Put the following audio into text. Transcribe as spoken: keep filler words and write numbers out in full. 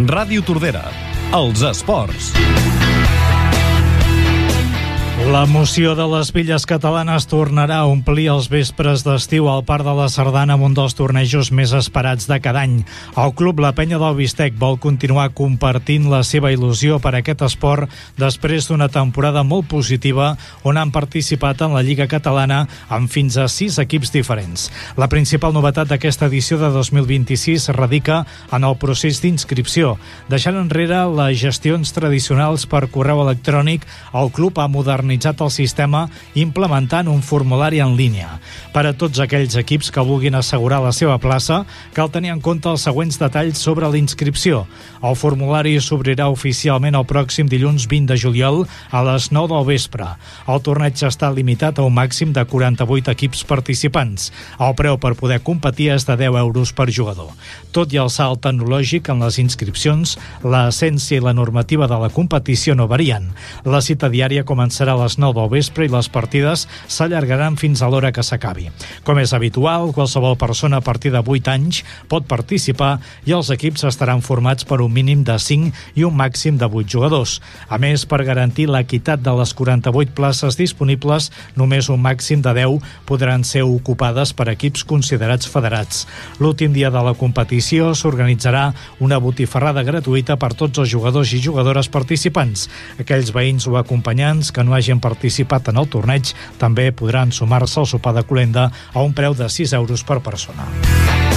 Ràdio Tordera, els esports. L'emoció de les Villes Catalanes tornarà a omplir els vespres d'estiu al Parc de la Sardana amb un dels tornejos més esperats de cada any. El club La Penya del Bistec vol continuar compartint la seva il·lusió per aquest esport després d'una temporada molt positiva on han participat en la Lliga Catalana amb fins a sis equips diferents. La principal novetat d'aquesta edició de dos mil vint-i-sis radica en el procés d'inscripció. Deixant enrere les gestions tradicionals per correu electrònic, el club ha modernitzat el sistema implementant un formulari en línia. Per a tots aquells equips que vulguin assegurar la seva plaça, cal tenir en compte els següents detalls sobre la inscripció. El formulari s'obrirà oficialment el pròxim dilluns vint de juliol a les nou del vespre. El torneig està limitat a un màxim de quaranta-vuit equips participants. El preu per poder competir és de deu euros per jugador. Tot i el salt tecnològic en les inscripcions, l'essència i la normativa de la competició no varien. La cita diària començarà a les nou del vespre i les partides s'allargaran fins a l'hora que s'acabi. Com és habitual, qualsevol persona a partir de vuit anys pot participar i els equips estaran formats per un mínim de cinc i un màxim de vuit jugadors. A més, per garantir l'equitat de les quaranta-vuit places disponibles, només un màxim de deu podran ser ocupades per equips considerats federats. L'últim dia de la competició s'organitzarà una botifarrada gratuïta per tots els jugadors i jugadores participants. Aquells veïns o acompanyants que no hagin participat en el torneig també podran sumar-se al sopar de colenda a un preu de sis euros per persona.